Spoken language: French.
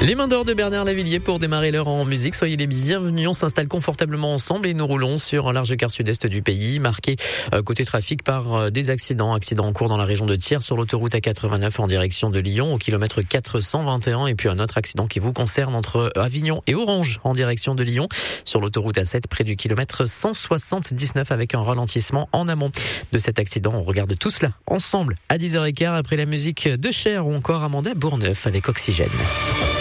Les mains d'or de Bernard Lavilliers pour démarrer l'heure en musique. Soyez les bienvenus, on s'installe confortablement ensemble et nous roulons sur un large quart sud-est du pays, marqué côté trafic par des accidents en cours dans la région de Thiers sur l'autoroute A89 en direction de Lyon au kilomètre 421 et puis un autre accident qui vous concerne entre Avignon et Orange en direction de Lyon sur l'autoroute A7 près du kilomètre 179 avec un ralentissement en amont de cet accident. On regarde tout cela ensemble à 10h15 après la musique de Cher ou encore Amanda Bourneuf avec Oxygène.